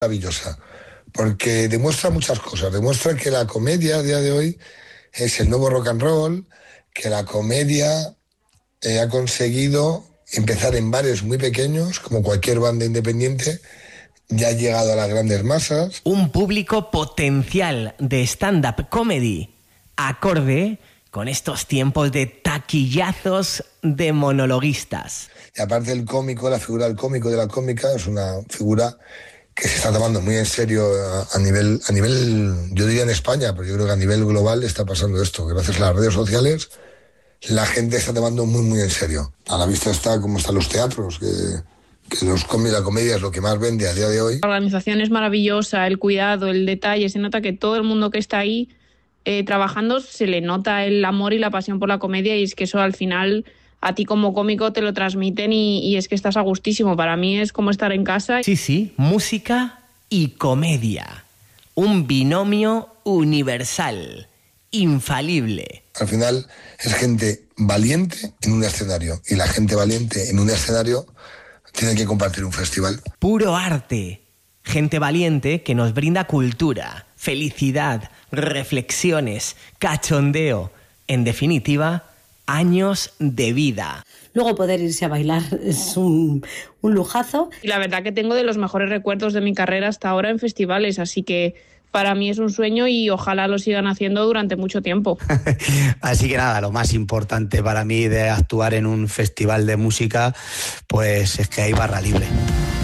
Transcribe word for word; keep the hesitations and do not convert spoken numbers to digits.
maravillosa, porque demuestra muchas cosas. Demuestra que la comedia a día de hoy es el nuevo rock and roll, que la comedia eh, ha conseguido empezar en bares muy pequeños, como cualquier banda independiente, ya ha llegado a las grandes masas. Un público potencial de stand-up comedy, acorde con estos tiempos de taquillazos de monologuistas. Y aparte el cómico, la figura del cómico, de la cómica, es una figura que se está tomando muy en serio a, a nivel, a nivel, yo diría en España, pero yo creo que a nivel global está pasando esto. Gracias a las redes sociales, la gente está tomando muy, muy en serio. A la vista está cómo están los teatros, que, que los com- la comedia es lo que más vende a día de hoy. La organización es maravillosa, el cuidado, el detalle, se nota que todo el mundo que está ahí eh, trabajando se le nota el amor y la pasión por la comedia, y es que eso al final a ti como cómico te lo transmiten y, y es que estás a gustísimo. Para mí es como estar en casa. Sí, sí, música y comedia. Un binomio universal, infalible. Al final es gente valiente en un escenario, y la gente valiente en un escenario tiene que compartir un festival. Puro arte. Gente valiente que nos brinda cultura, felicidad, reflexiones, cachondeo. En definitiva, años de vida. Luego poder irse a bailar es un, un lujazo. Y la verdad que tengo de los mejores recuerdos de mi carrera hasta ahora en festivales, así que para mí es un sueño y ojalá lo sigan haciendo durante mucho tiempo. Así que nada, lo más importante para mí de actuar en un festival de música, pues es que hay barra libre.